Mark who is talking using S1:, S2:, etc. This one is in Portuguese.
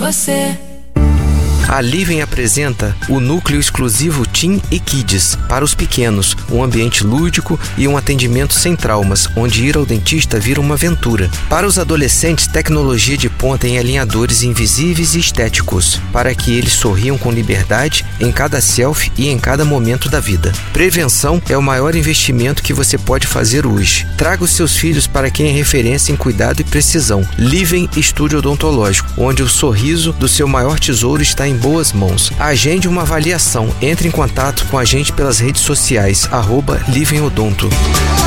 S1: você.
S2: A Living apresenta o núcleo exclusivo Teen e Kids para os pequenos, um ambiente lúdico e um atendimento sem traumas, onde ir ao dentista vira uma aventura. Para os adolescentes, tecnologia de ponta em alinhadores invisíveis e estéticos, para que eles sorriam com liberdade em cada selfie e em cada momento da vida. Prevenção é o maior investimento que você pode fazer hoje. Traga os seus filhos para quem é referência em cuidado e precisão. Living Estúdio Odontológico, onde o sorriso do seu maior tesouro está em boas mãos. Agende uma avaliação. Entre em contato com a gente pelas redes sociais @LivingOdonto.